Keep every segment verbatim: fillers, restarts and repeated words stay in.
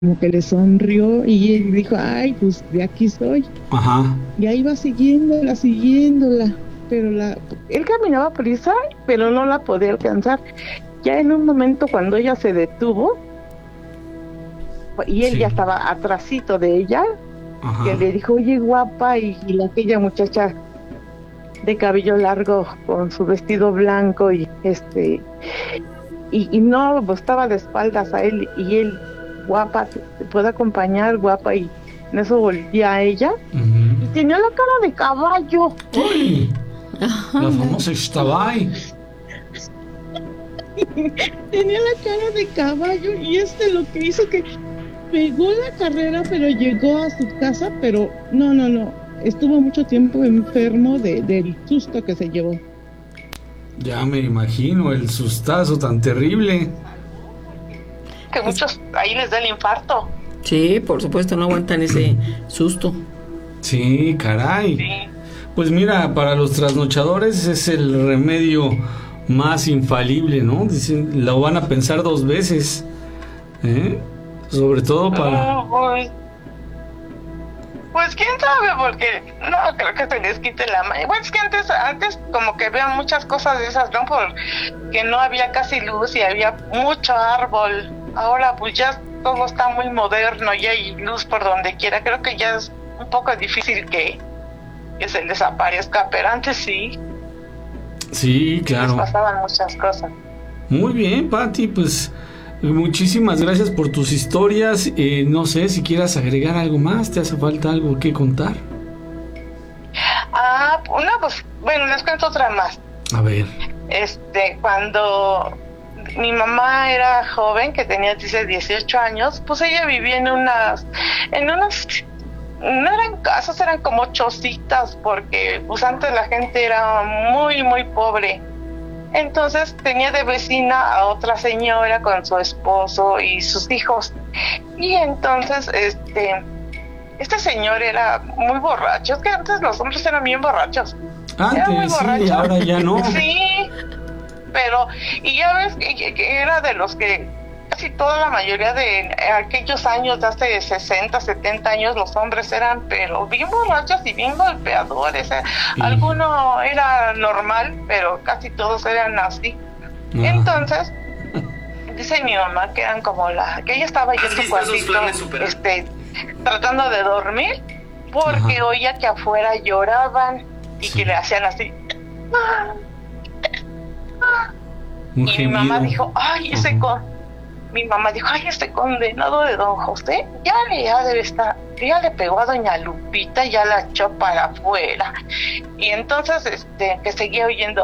como que le sonrió y él dijo, ay, pues de aquí soy. Ajá. Y ahí va siguiéndola, siguiéndola, pero la, él caminaba prisa, pero no la podía alcanzar. Ya en un momento cuando ella se detuvo, y él sí. ya estaba atrasito de ella, ajá. que le dijo, oye, guapa, y, y la, aquella muchacha de cabello largo con su vestido blanco y este y, y no, pues estaba de espaldas a él y él, guapa, te puedo acompañar, guapa, y en eso volvía a ella uh-huh. y tenía la cara de caballo. ¡Uy! La famosa Xtabay. Tenía la cara de caballo y este lo que hizo que pegó la carrera, pero llegó a su casa, pero no, no, no, estuvo mucho tiempo enfermo de, del susto que se llevó. Ya me imagino el sustazo tan terrible. Que muchos ahí les da el infarto. Sí, por supuesto, no aguantan ese susto. Sí, caray. Sí. Pues mira, para los trasnochadores es el remedio más infalible, ¿no? Dicen, lo van a pensar dos veces, ¿eh? Sobre todo para... Oh, pues, pues quién sabe, porque no creo que se les quite la mano. Bueno, es que antes, antes como que vean muchas cosas de esas, ¿no? Porque no había casi luz y había mucho árbol. Ahora pues ya todo está muy moderno y hay luz por donde quiera. Creo que ya es un poco difícil que, que se les aparezca, pero antes sí. Sí, claro. Les pasaban muchas cosas. Muy bien, Pati, pues muchísimas gracias por tus historias. Eh, no sé si quieras agregar algo más, ¿te hace falta algo que contar? Ah, no, pues bueno, les cuento otra más. A ver. Este, cuando mi mamá era joven, que tenía dieciocho años, pues ella vivía en unas, en unas, no eran casas, eran como chocitas, porque pues antes la gente era muy, muy pobre. Entonces tenía de vecina a otra señora con su esposo y sus hijos. Y entonces este este señor era muy borracho. Es que antes los hombres eran bien borrachos. Antes, era muy borracho. Sí, ahora ya no. Sí, pero y ya ves que, que era de los que casi toda la mayoría de aquellos años, de hace sesenta, setenta años, los hombres eran pero bien borrachos y bien golpeadores. Sí. Alguno era normal, pero casi todos eran así. Ah. Entonces, dice mi mamá que eran como la... que ella estaba ahí en su cuartito, este, tratando de dormir, porque ajá. oía que afuera lloraban y sí. que le hacían así... y mi mamá dijo, ay, ese con... Mi mamá dijo, ay, este condenado de don José ya le ya debe estar, ya le pegó a doña Lupita y ya la echó para afuera. Y entonces, este, que seguía oyendo.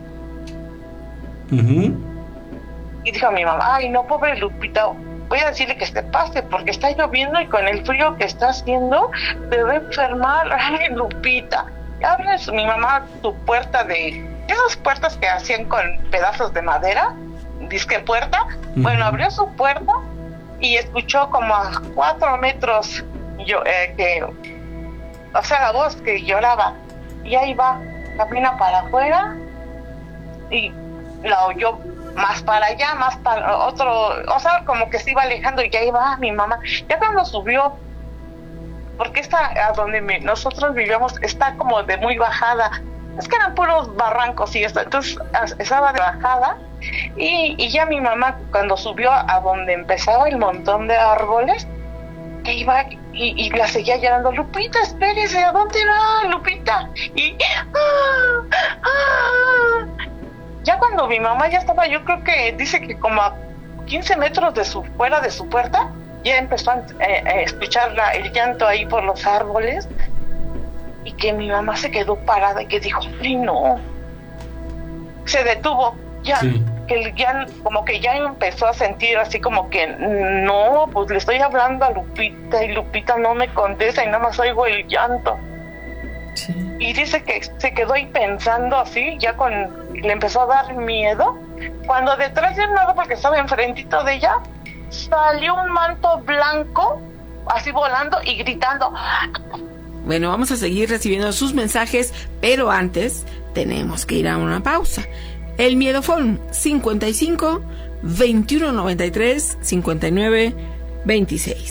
Uh-huh. Y dijo mi mamá, ay, no, pobre Lupita, voy a decirle que se pase porque está lloviendo y con el frío que está haciendo se va a enfermar. Ay, Lupita. Y abre mi mamá su puerta de, esas puertas que hacían con pedazos de madera, disque puerta, uh-huh. bueno, abrió su puerta y escuchó como a cuatro metros yo, eh, que, o sea, la voz que lloraba, y ahí va, camina para afuera y la oyó más para allá, más para otro, o sea, como que se iba alejando y ya iba mi mamá. Ya cuando subió, porque esta, a donde me, nosotros vivíamos, está como de muy bajada, es que eran puros barrancos y esto, entonces estaba de bajada. Y, y ya mi mamá cuando subió a donde empezaba el montón de árboles, que iba y, y la seguía llorando, Lupita, espérese, ¿a dónde va, Lupita? Y ah, ah. ya cuando mi mamá ya estaba, yo creo que dice que como a quince metros de su fuera de su puerta, ya empezó a, eh, a escuchar la, el llanto ahí por los árboles, y que mi mamá se quedó parada y que dijo, ay no, se detuvo. Ya, sí. que ya como que ya empezó a sentir así como que no, pues le estoy hablando a Lupita y Lupita no me contesta y nada más oigo el llanto. Sí. Y dice que se quedó ahí pensando así, ya con le empezó a dar miedo, cuando detrás de nada, porque estaba enfrentito de ella, salió un manto blanco así volando y gritando. Bueno, vamos a seguir recibiendo sus mensajes, pero antes tenemos que ir a una pausa. El Miedofón cincuenta y cinco, veintiuno noventa y tres, cincuenta y nueve, veintiséis.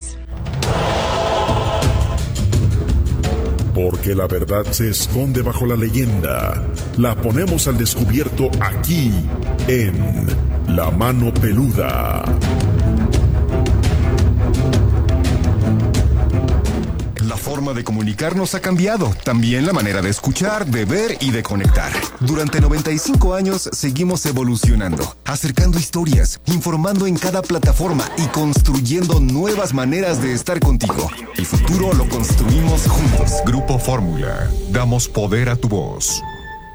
Porque la verdad se esconde bajo la leyenda. La ponemos al descubierto aquí, en La Mano Peluda. La forma de comunicarnos ha cambiado, también la manera de escuchar, de ver y de conectar. Durante noventa y cinco años seguimos evolucionando, acercando historias, informando en cada plataforma y construyendo nuevas maneras de estar contigo. El futuro lo construimos juntos. Grupo Fórmula, damos poder a tu voz.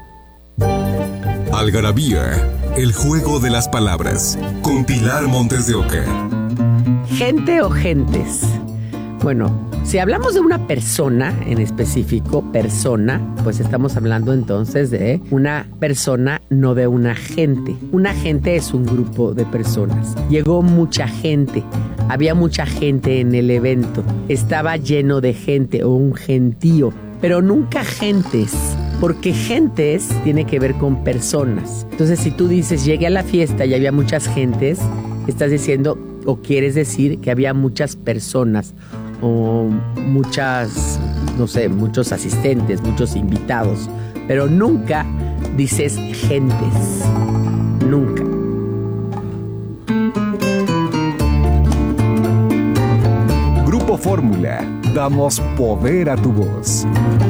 Algarabía, el juego de las palabras, con Pilar Montes de Oca. ¿Gente o gentes? Bueno, si hablamos de una persona en específico, persona, pues estamos hablando entonces de una persona, no de una gente. Una gente es un grupo de personas. Llegó mucha gente, había mucha gente en el evento, estaba lleno de gente o un gentío, pero nunca gentes, porque gentes tiene que ver con personas. Entonces, si tú dices, llegué a la fiesta y había muchas gentes, estás diciendo o quieres decir que había muchas personas o muchas, no sé, muchos asistentes, muchos invitados, pero nunca dices gentes, nunca. Grupo Fórmula, damos poder a tu voz.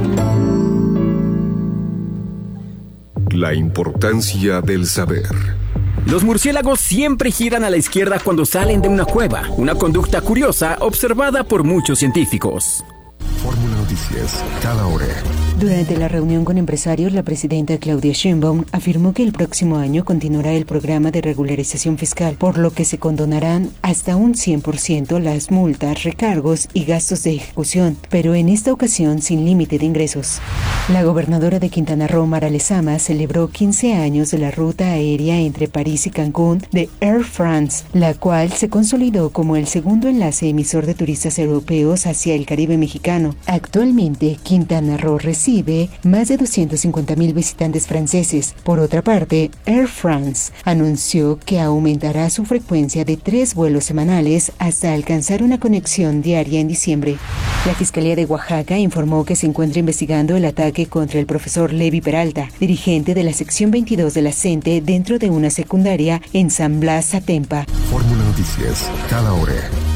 La importancia del saber. Los murciélagos siempre giran a la izquierda cuando salen de una cueva, una conducta curiosa observada por muchos científicos. Fórmula Noticias, cada hora. Durante la reunión con empresarios, la presidenta Claudia Sheinbaum afirmó que el próximo año continuará el programa de regularización fiscal, por lo que se condonarán hasta un cien por ciento las multas, recargos y gastos de ejecución, pero en esta ocasión sin límite de ingresos. La gobernadora de Quintana Roo, Mara Lezama, celebró quince años de la ruta aérea entre París y Cancún de Air France, la cual se consolidó como el segundo enlace emisor de turistas europeos hacia el Caribe mexicano. Actualmente, Quintana Roo recibe más de doscientos cincuenta mil visitantes franceses. Por otra parte, Air France anunció que aumentará su frecuencia de tres vuelos semanales hasta alcanzar una conexión diaria en diciembre. La Fiscalía de Oaxaca informó que se encuentra investigando el ataque contra el profesor Levi Peralta, dirigente de la sección veintidós de la CENTE dentro de una secundaria en San Blas, Atempa. Fórmula Noticias, cada hora.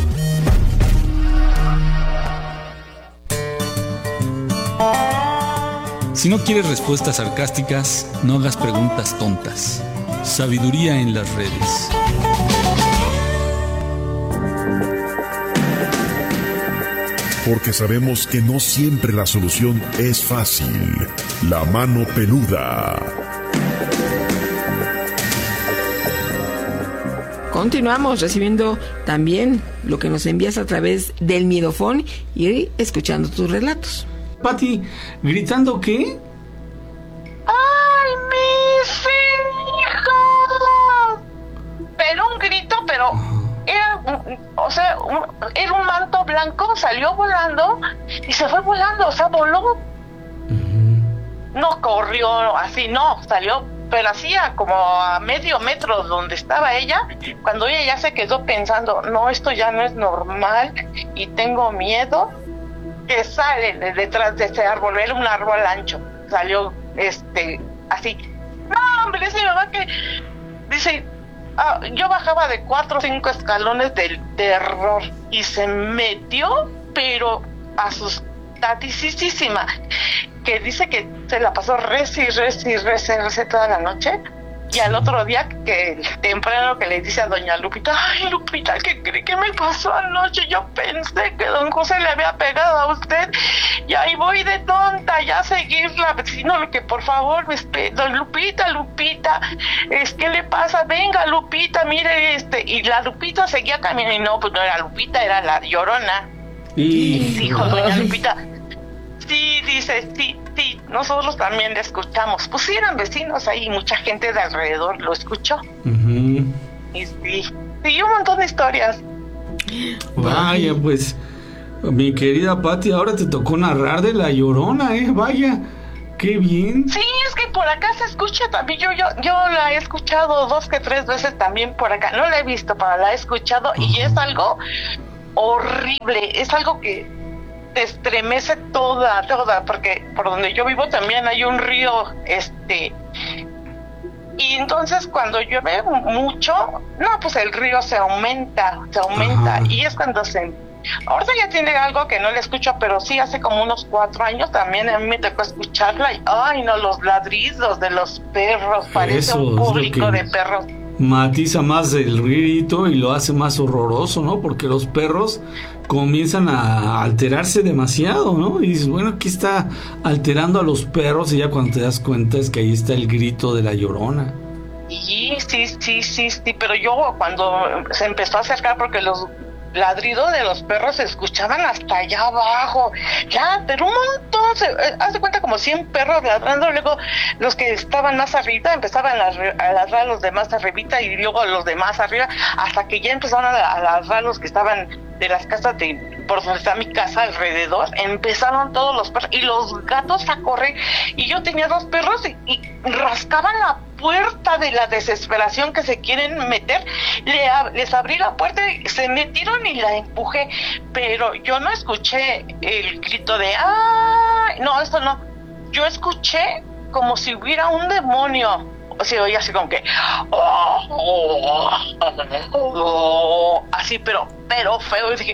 Si no quieres respuestas sarcásticas, no hagas preguntas tontas. Sabiduría en las redes. Porque sabemos que no siempre la solución es fácil. La Mano Peluda. Continuamos recibiendo también lo que nos envías a través del Miedofón y escuchando tus relatos. Pati, ¿gritando qué? ¡Ay, mis hijos! Pero un grito, pero era, o sea, un, era un manto blanco, salió volando y se fue volando, o sea, voló. Uh-huh. No corrió así, no, salió, pero así a como a medio metro donde estaba ella, cuando ella ya se quedó pensando, no, esto ya no es normal y tengo miedo. Que sale de detrás de ese árbol, era un árbol ancho, salió este así. No, hombre, dice mi mamá que dice, ah, yo bajaba de cuatro o cinco escalones del terror y se metió, pero asustadísima, que dice que se la pasó reci, reci, reci, reci toda la noche. Y al otro día, que temprano, que le dice a doña Lupita, ay, Lupita, ¿qué cree que me pasó anoche? Yo pensé que don José le había pegado a usted y ahí voy de tonta ya a seguirla, sino que por favor me espere. Don Lupita, Lupita, es que le pasa, venga Lupita, mire este, y la Lupita seguía caminando, y no, pues no era Lupita, era la Llorona. Y, y dijo doña Lupita, sí, dice, sí, sí, nosotros también le escuchamos. Pues sí, eran vecinos ahí, mucha gente de alrededor lo escuchó. Uh-huh. Y sí, sí, un montón de historias. Vaya, pues, mi querida Pati, ahora te tocó narrar de La Llorona, ¿eh? Vaya, qué bien. Sí, es que por acá se escucha también, yo yo yo la he escuchado dos que tres veces también por acá. No la he visto, pero la he escuchado. Uh-huh. Y es algo horrible, es algo que te estremece toda, toda, porque por donde yo vivo también hay un río, este, y entonces cuando llueve mucho, no, pues el río se aumenta, se aumenta, Ajá. y es cuando se... Ahorita ya tiene algo que no le escucho, pero sí hace como unos cuatro años también a mí me tocó escucharla y, ay no, los ladridos de los perros, parece Eso un público de perros. Matiza más el grito y lo hace más horroroso, ¿no? Porque los perros comienzan a alterarse demasiado, ¿no? Y dices, bueno, ¿qué está alterando a los perros? Y ya cuando te das cuenta es que ahí está el grito de la Llorona. Sí, sí, sí, sí, sí, pero yo cuando se empezó a acercar, porque los ladridos de los perros se escuchaban hasta allá abajo, ya, pero un montón, se, eh, haz de cuenta como cien perros ladrando, luego los que estaban más arriba empezaban a, a ladrar los demás arribita y luego los demás arriba, hasta que ya empezaron a, a ladrar los que estaban de las casas de, por donde está mi casa alrededor, empezaron todos los perros, y los gatos a correr, y yo tenía dos perros y, y rascaban la puerta de la desesperación que se quieren meter, Le, les abrí la puerta y se metieron y la empujé, pero yo no escuché el grito de ¡ay! No, eso no, yo escuché como si hubiera un demonio, o sea, oía así como que oh, oh, oh, oh, así, pero, pero feo, y dije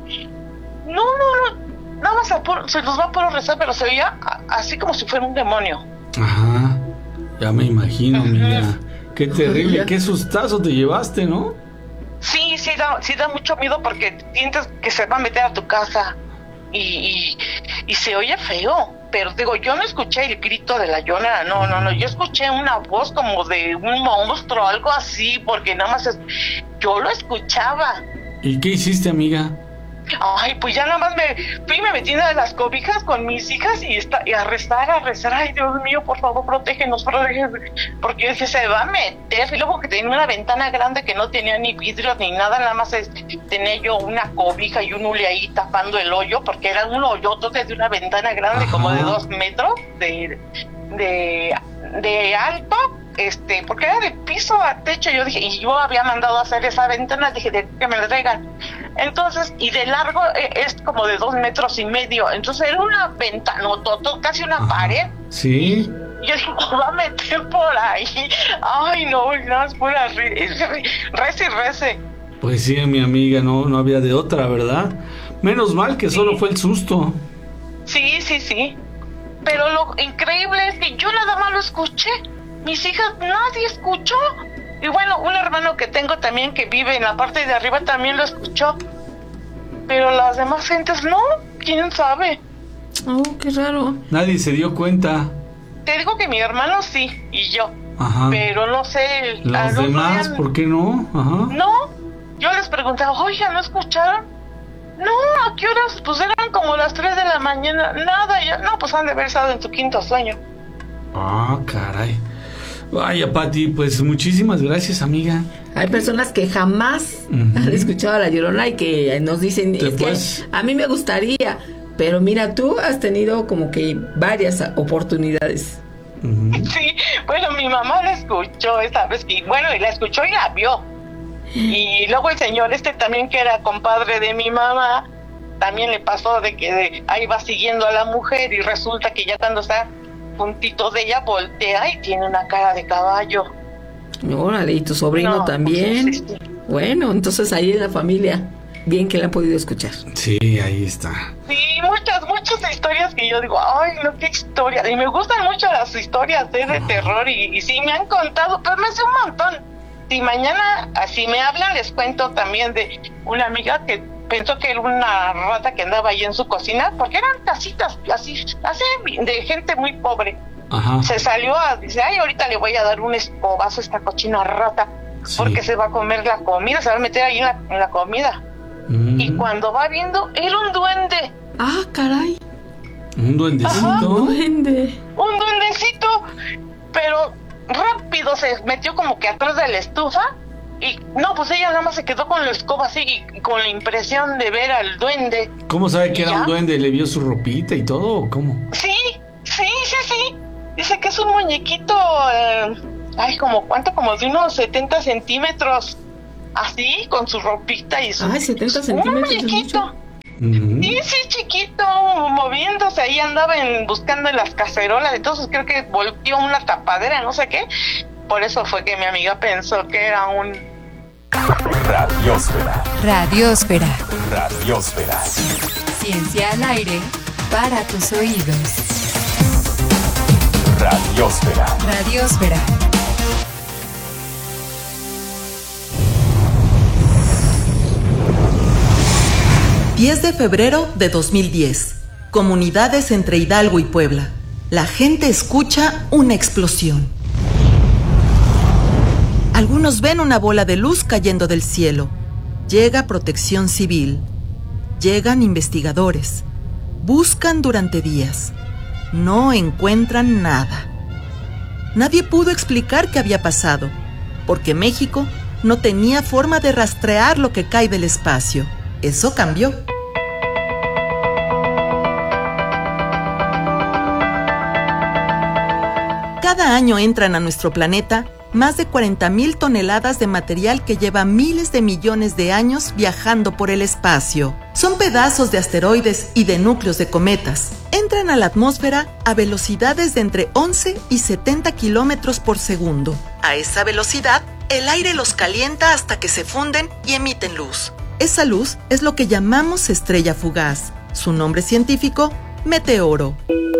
no, no, no, nada más a puro, se los va a puro rezar, pero se oía así como si fuera un demonio. Ajá. Ya me imagino, mira. Qué terrible, qué sustazo te llevaste, ¿no? Sí, sí da, sí da mucho miedo porque sientes que se va a meter a tu casa y, y, y se oye feo. Pero digo, yo no escuché el grito de la Llorona, no, no, no. Yo escuché una voz como de un monstruo, algo así, porque nada más es, yo lo escuchaba. ¿Y qué hiciste, amiga? Ay, pues ya nada más me fui y me metí en las cobijas con mis hijas y, está, y a rezar, a rezar. Ay, Dios mío, por favor, protégenos, protégenos. Porque dije, se va a meter. Y luego que tenía una ventana grande que no tenía ni vidrios ni nada, nada más es, tenía yo una cobija y un hule ahí tapando el hoyo, porque era un hoyote de una ventana grande, Ajá. como de dos metros de, de, de alto. Este, porque era de piso a techo, yo dije, y yo había mandado a hacer esa ventana, dije, de que me la traigan. Entonces, y de largo eh, es como de dos metros y medio, entonces era una ventana, no, todo, casi una Ajá. pared. Sí. Y yo dije, me va a meter por ahí. Ay, no, no, es pura rece y rece. Pues sí, mi amiga, no, no había de otra, ¿verdad? Menos mal que sí. Solo fue el susto. Sí, sí, sí. Pero lo increíble es que yo nada más lo escuché. Mis hijas, nadie escuchó. Y bueno, un hermano que tengo también que vive en la parte de arriba también lo escuchó. Pero las demás gentes no, quién sabe. Oh, qué raro. Nadie se dio cuenta. Te digo que mi hermano sí, y yo. Ajá. Pero no sé. Los demás, ¿por qué no? Ajá. No, yo les preguntaba, oye, ¿no escucharon? No, ¿a qué horas? Pues eran como las tres de la mañana. Nada, ya, no, pues han de haber estado en tu quinto sueño. Ah, caray. Vaya, Pati, pues muchísimas gracias, amiga. Hay personas que jamás uh-huh. han escuchado a la Llorona y que nos dicen, es puedes... que a mí me gustaría, pero mira, tú has tenido como que varias oportunidades. Uh-huh. Sí, bueno, mi mamá la escuchó esa vez, que, bueno, y la escuchó y la vio. Y luego el señor este también, que era compadre de mi mamá, también le pasó de que de, ahí va siguiendo a la mujer y resulta que ya cuando está puntito de ella voltea y tiene una cara de caballo. Órale, y tu sobrino no, también. Pues, sí, sí. Bueno, entonces ahí en la familia, bien que la han podido escuchar. Sí, ahí está. Sí, muchas, muchas historias que yo digo, ay, no, qué historia. Y me gustan mucho las historias de, de terror y, y sí, me han contado, pero me hace un montón. Si mañana, así me hablan, les cuento también de una amiga que pensó que era una rata que andaba ahí en su cocina, porque eran casitas así, así de gente muy pobre. Ajá. Se salió a, dice, ay, ahorita le voy a dar un escobazo a esta cochina rata, sí. porque se va a comer la comida, se va a meter ahí en la, en la comida. Mm. Y cuando va viendo, era un duende. Ah, caray. Un duendecito. Ajá. Un duende. Un duendecito, pero rápido se metió como que atrás de la estufa. Y no, pues ella nada más se quedó con la escoba así y con la impresión de ver al duende. ¿Cómo sabe que era ya un duende? ¿Le vio su ropita y todo o cómo? Sí, sí, sí, sí. Dice que es un muñequito, eh, ay, como cuánto, como de unos setenta centímetros. así, con su ropita y su... Ay, setenta centímetros. Un muñequito. Uh-huh. Sí, sí, chiquito, moviéndose, ahí andaba en, buscando en las cacerolas, entonces creo que volvió una tapadera, no sé qué. Por eso fue que mi amiga pensó que era un... Radiósfera. Radiósfera. Radiósfera. Ciencia al aire para tus oídos. Radiósfera. Radiósfera. diez de febrero de dos mil diez. Comunidades entre Hidalgo y Puebla. La gente escucha una explosión. Algunos ven una bola de luz cayendo del cielo. Llega Protección Civil. Llegan investigadores. Buscan durante días. No encuentran nada. Nadie pudo explicar qué había pasado, porque México no tenía forma de rastrear lo que cae del espacio. Eso cambió. Cada año entran a nuestro planeta más de cuarenta mil toneladas de material que lleva miles de millones de años viajando por el espacio. Son pedazos de asteroides y de núcleos de cometas. Entran a la atmósfera a velocidades de entre once y setenta kilómetros por segundo. A esa velocidad, el aire los calienta hasta que se funden y emiten luz. Esa luz es lo que llamamos estrella fugaz. Su nombre científico, meteoro.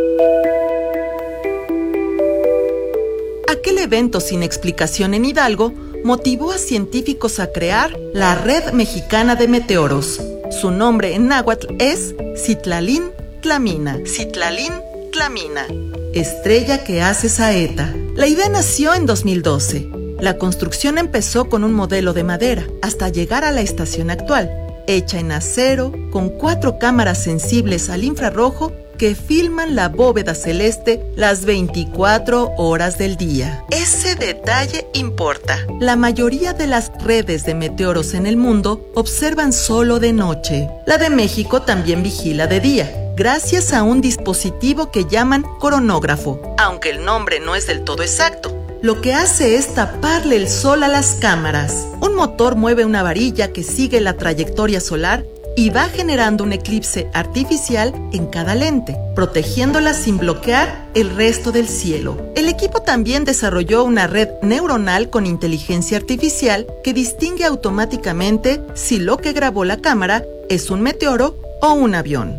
Aquel evento sin explicación en Hidalgo motivó a científicos a crear la Red Mexicana de Meteoros. Su nombre en náhuatl es Citlalín-Tlamina. Citlalín-Tlamina, estrella que hace saeta. La idea nació en dos mil doce. La construcción empezó con un modelo de madera hasta llegar a la estación actual, hecha en acero, con cuatro cámaras sensibles al infrarrojo que filman la bóveda celeste las veinticuatro horas del día. Ese detalle importa. La mayoría de las redes de meteoros en el mundo observan solo de noche. La de México también vigila de día, gracias a un dispositivo que llaman coronógrafo, aunque el nombre no es del todo exacto. Lo que hace es taparle el sol a las cámaras. Un motor mueve una varilla que sigue la trayectoria solar y va generando un eclipse artificial en cada lente, protegiéndola sin bloquear el resto del cielo. El equipo también desarrolló una red neuronal con inteligencia artificial que distingue automáticamente si lo que grabó la cámara es un meteoro o un avión.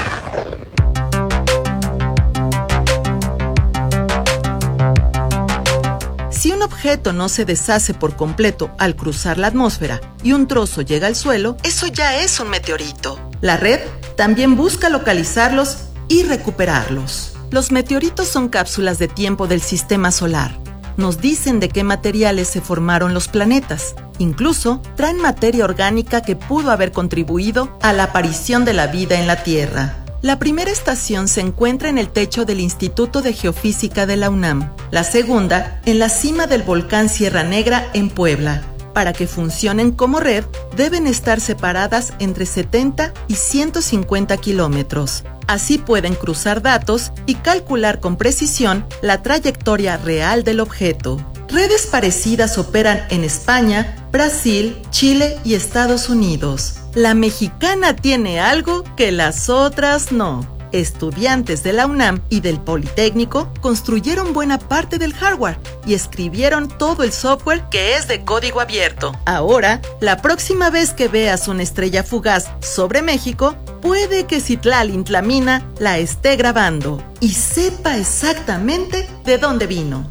Si un objeto no se deshace por completo al cruzar la atmósfera y un trozo llega al suelo, eso ya es un meteorito. La red también busca localizarlos y recuperarlos. Los meteoritos son cápsulas de tiempo del sistema solar. Nos dicen de qué materiales se formaron los planetas. Incluso traen materia orgánica que pudo haber contribuido a la aparición de la vida en la Tierra. La primera estación se encuentra en el techo del Instituto de Geofísica de la UNAM. La segunda, en la cima del volcán Sierra Negra, en Puebla. Para que funcionen como red, deben estar separadas entre setenta y ciento cincuenta kilómetros. Así pueden cruzar datos y calcular con precisión la trayectoria real del objeto. Redes parecidas operan en España, Brasil, Chile y Estados Unidos. La mexicana tiene algo que las otras no. Estudiantes de la UNAM y del Politécnico construyeron buena parte del hardware y escribieron todo el software que es de código abierto. Ahora, la próxima vez que veas una estrella fugaz sobre México, puede que Citlalín-Tlamina la esté grabando y sepa exactamente de dónde vino.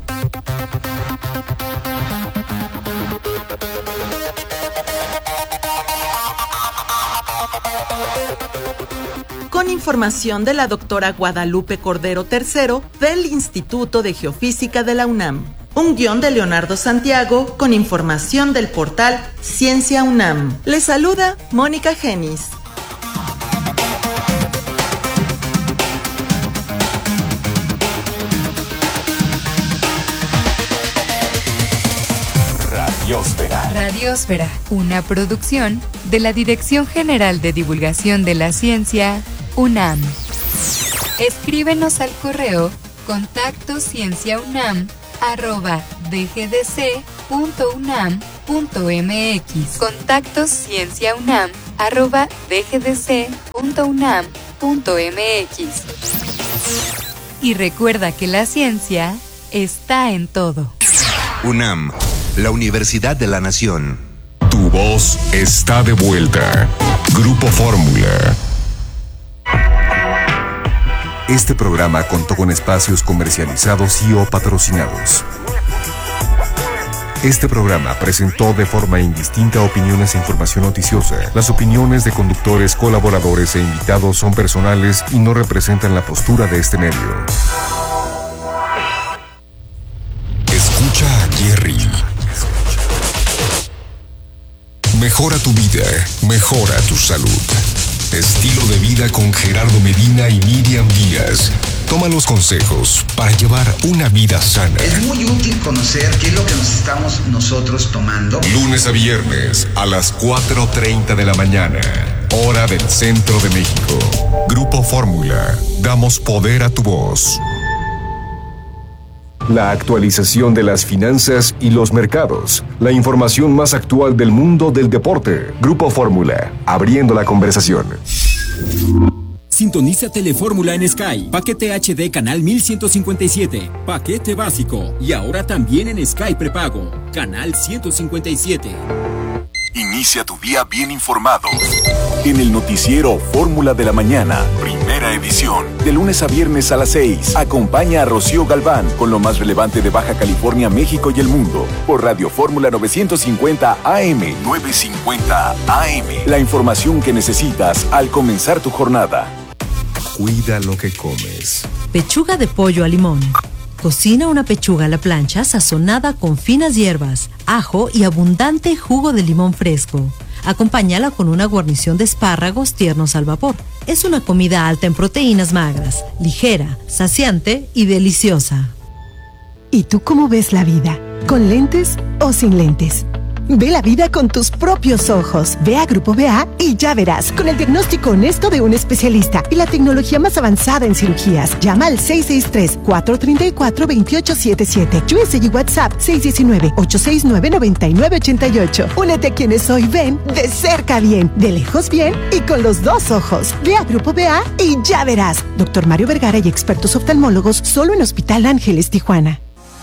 Con información de la doctora Guadalupe Cordero tercero del Instituto de Geofísica de la UNAM. Un guión de Leonardo Santiago con información del portal Ciencia UNAM. Les saluda Mónica Genis. Radiósfera. Radiósfera, una producción de la Dirección General de Divulgación de la Ciencia, UNAM. Escríbenos al correo contacto cienciaunam arroba dgdc punto unam punto m x. Contactos cienciaunam arroba d g d c punto unam punto m x. Y recuerda que la ciencia está en todo. UNAM, la Universidad de la Nación. Tu voz está de vuelta. Grupo Fórmula. Este programa contó con espacios comercializados y o patrocinados. Este programa presentó de forma indistinta opiniones e información noticiosa. Las opiniones de conductores, colaboradores e invitados son personales y no representan la postura de este medio. Escucha a Jerry. Mejora tu vida, mejora tu salud. Estilo de vida con Gerardo Medina y Miriam Díaz. Toma los consejos para llevar una vida sana. Es muy útil conocer qué es lo que nos estamos nosotros tomando. Lunes a viernes a las cuatro treinta de la mañana, hora del centro de México. Grupo Fórmula. Damos poder a tu voz. La actualización de las finanzas y los mercados. La información más actual del mundo del deporte. Grupo Fórmula, abriendo la conversación. Sintoniza Telefórmula en Sky. Paquete H D canal mil ciento cincuenta y siete. Paquete básico. Y ahora también en Sky prepago. Canal ciento cincuenta y siete. Inicia tu día bien informado. En el noticiero Fórmula de la Mañana, primera edición. De lunes a viernes a las seis. Acompaña a Rocío Galván con lo más relevante de Baja California, México y el mundo. Por Radio Fórmula novecientos cincuenta A M. novecientos cincuenta A M. La información que necesitas al comenzar tu jornada. Cuida lo que comes. Pechuga de pollo a limón. Cocina una pechuga a la plancha sazonada con finas hierbas, ajo y abundante jugo de limón fresco. Acompáñala con una guarnición de espárragos tiernos al vapor. Es una comida alta en proteínas magras, ligera, saciante y deliciosa. ¿Y tú cómo ves la vida? ¿Con lentes o sin lentes? Ve la vida con tus propios ojos. Ve a Grupo B A y ya verás, con el diagnóstico honesto de un especialista y la tecnología más avanzada en cirugías. Llama al seis seis tres, cuatro tres cuatro, dos ocho siete siete. U S y WhatsApp seis uno nueve, ocho seis nueve, nueve nueve ocho ocho. Únete a quienes hoy ven de cerca bien, de lejos bien y con los dos ojos. Ve a Grupo B A y ya verás. Doctor Mario Vergara y expertos oftalmólogos solo en Hospital Ángeles, Tijuana.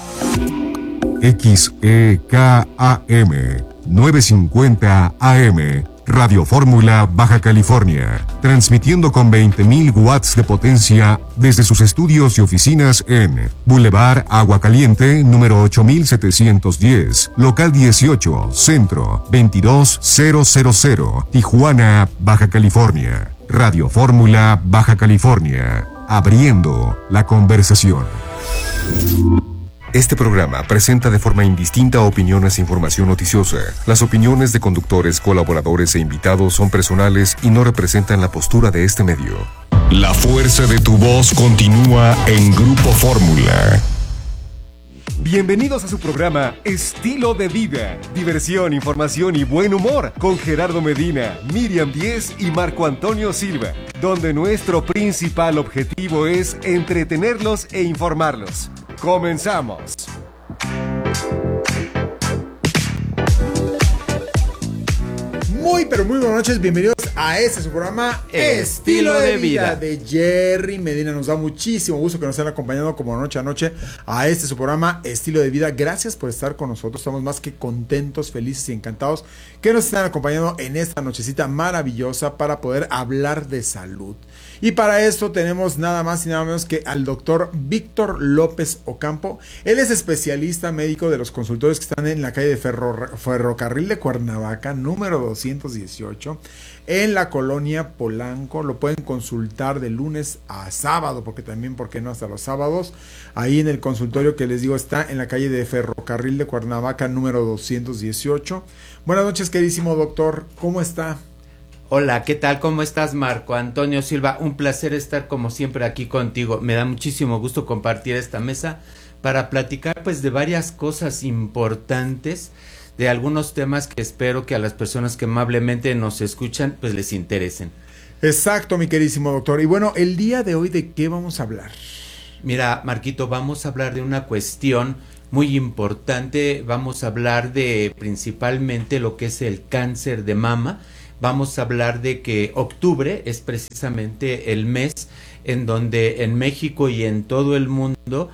X E K A M novecientos cincuenta A M, Radio Fórmula, Baja California, transmitiendo con veinte mil watts de potencia desde sus estudios y oficinas en Boulevard Agua Caliente, número ocho mil setecientos diez, local dieciocho, Centro, veintidós mil, Tijuana, Baja California. Radio Fórmula, Baja California, abriendo la conversación. Este programa presenta de forma indistinta opiniones e información noticiosa. Las opiniones de conductores, colaboradores e invitados son personales y no representan la postura de este medio. La fuerza de tu voz continúa en Grupo Fórmula. Bienvenidos a su programa Estilo de Vida, diversión, información y buen humor con Gerardo Medina, Miriam Díez y Marco Antonio Silva, donde nuestro principal objetivo es entretenerlos e informarlos. ¡Comenzamos! Muy, pero muy buenas noches, bienvenidos a este su programa Estilo, Estilo de, de vida. vida de Jerry Medina. Nos da muchísimo gusto que nos estén acompañando como noche a noche a este su programa Estilo de Vida. Gracias por estar con nosotros, estamos más que contentos, felices y encantados que nos están acompañando en esta nochecita maravillosa para poder hablar de salud. Y para esto tenemos nada más y nada menos que al doctor Víctor López Ocampo. Él es especialista médico de los consultores que están en la calle de Ferro, Ferrocarril de Cuernavaca, número doscientos dieciocho, en la colonia Polanco. Lo pueden consultar de lunes a sábado, porque también, ¿por qué no?, hasta los sábados. Ahí en el consultorio que les digo está en la calle de Ferrocarril de Cuernavaca, número doscientos dieciocho. Buenas noches, queridísimo doctor, ¿cómo está? Hola, ¿qué tal? ¿Cómo estás, Marco Antonio Silva? Un placer estar como siempre aquí contigo. Me da muchísimo gusto compartir esta mesa para platicar pues de varias cosas importantes, de algunos temas que espero que a las personas que amablemente nos escuchan pues les interesen. Exacto, mi queridísimo doctor. Y bueno, el día de hoy, ¿de qué vamos a hablar? Mira, Marquito, vamos a hablar de una cuestión muy importante. Vamos a hablar de principalmente lo que es el cáncer de mama. Vamos a hablar de que octubre es precisamente el mes en donde en México y en todo el mundo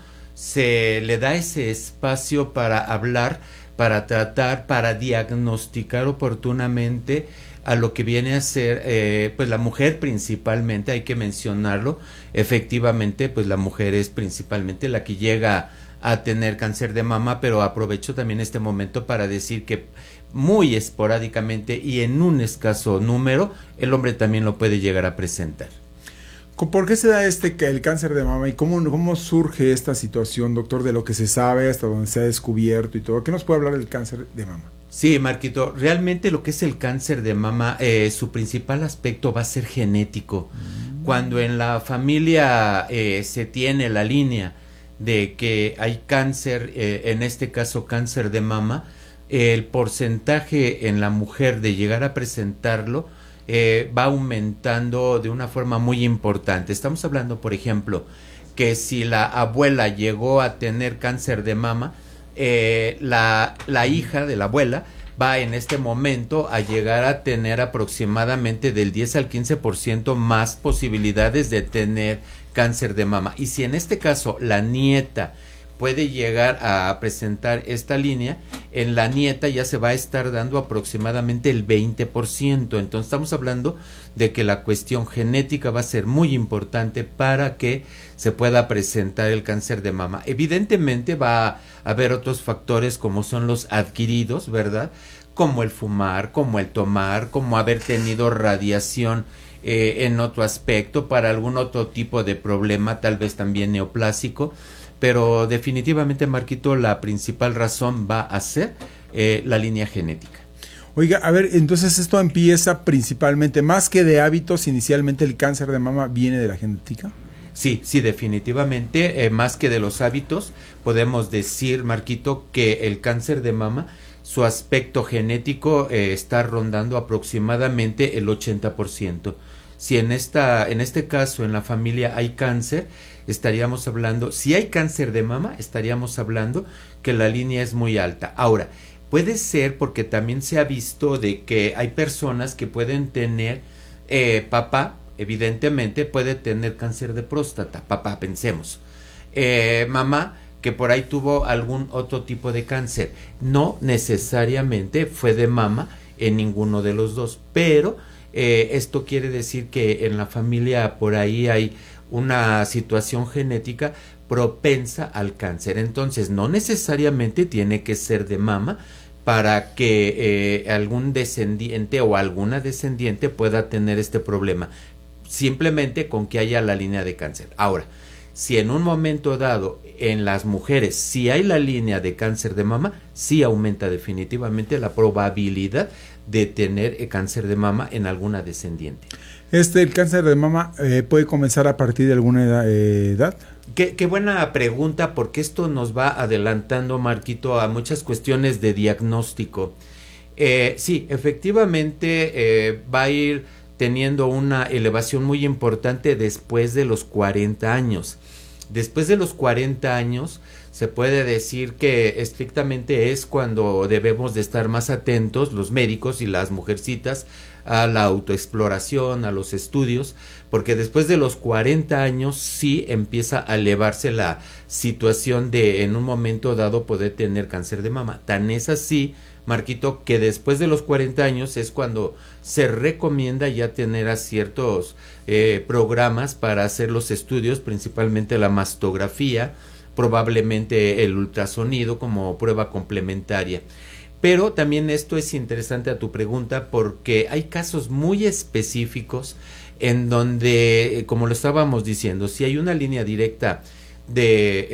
se le da ese espacio para hablar, para tratar, para diagnosticar oportunamente a lo que viene a ser eh, pues la mujer principalmente, hay que mencionarlo, efectivamente pues la mujer es principalmente la que llega a tener cáncer de mama, pero aprovecho también este momento para decir que muy esporádicamente y en un escaso número el hombre también lo puede llegar a presentar. ¿Por qué se da este el cáncer de mama y cómo, cómo surge esta situación, doctor, de lo que se sabe hasta donde se ha descubierto y todo? ¿Qué nos puede hablar del cáncer de mama? Sí, Marquito, realmente lo que es el cáncer de mama, eh, su principal aspecto va a ser genético. Mm. Cuando en la familia eh, se tiene la línea de que hay cáncer, eh, en este caso cáncer de mama, eh, el porcentaje en la mujer de llegar a presentarlo eh, va aumentando de una forma muy importante. Estamos hablando, por ejemplo, que si la abuela llegó a tener cáncer de mama, eh, la, la hija de la abuela va en este momento a llegar a tener aproximadamente del diez al quince por ciento más posibilidades de tener cáncer de mama. Y si en este caso la nieta puede llegar a presentar esta línea, en la nieta ya se va a estar dando aproximadamente el veinte por ciento. Entonces estamos hablando de que la cuestión genética va a ser muy importante para que se pueda presentar el cáncer de mama. Evidentemente va a haber otros factores como son los adquiridos, ¿verdad? Como el fumar, como el tomar, como haber tenido radiación eh, en otro aspecto para algún otro tipo de problema, tal vez también neoplásico. Pero definitivamente, Marquito, la principal razón va a ser eh, la línea genética. Oiga, a ver, entonces esto empieza principalmente, más que de hábitos, inicialmente el cáncer de mama viene de la genética. Sí, sí, definitivamente, eh, más que de los hábitos, podemos decir, Marquito, que el cáncer de mama, su aspecto genético eh, está rondando aproximadamente el ochenta por ciento. Si en esta, en este caso, en la familia hay cáncer, estaríamos hablando, si hay cáncer de mama, estaríamos hablando que la línea es muy alta. Ahora, puede ser porque también se ha visto de que hay personas que pueden tener, eh, papá, evidentemente puede tener cáncer de próstata, papá, pensemos, eh, mamá, que por ahí tuvo algún otro tipo de cáncer, no necesariamente fue de mama en ninguno de los dos, pero eh, esto quiere decir que en la familia por ahí hay una situación genética propensa al cáncer. Entonces no necesariamente tiene que ser de mama para que eh, algún descendiente o alguna descendiente pueda tener este problema, simplemente con que haya la línea de cáncer. Ahora, si en un momento dado en las mujeres si hay la línea de cáncer de mama, sí aumenta definitivamente la probabilidad de tener eh, cáncer de mama en alguna descendiente. Este, el cáncer de mama eh, puede comenzar a partir de alguna edad. Eh, edad? Qué, qué buena pregunta, porque esto nos va adelantando, Marquito, a muchas cuestiones de diagnóstico. Eh, sí, efectivamente eh, va a ir teniendo una elevación muy importante después de los cuarenta años. Después de los cuarenta años se puede decir que estrictamente es cuando debemos de estar más atentos los médicos y las mujercitas a la autoexploración, a los estudios, porque después de los cuarenta años sí empieza a elevarse la situación de en un momento dado poder tener cáncer de mama. Tan es así, Marquito, que después de los cuarenta años es cuando se recomienda ya tener a ciertos eh, programas para hacer los estudios, principalmente la mastografía, probablemente el ultrasonido como prueba complementaria. Pero también esto es interesante a tu pregunta porque hay casos muy específicos en donde, como lo estábamos diciendo, si hay una línea directa de,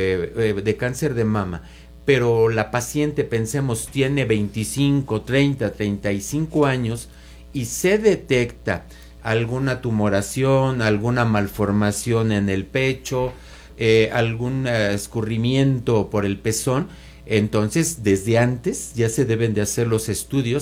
eh, de cáncer de mama, pero la paciente, pensemos, tiene veinticinco, treinta, treinta y cinco años y se detecta alguna tumoración, alguna malformación en el pecho, eh, algún eh, escurrimiento por el pezón, entonces desde antes ya se deben de hacer los estudios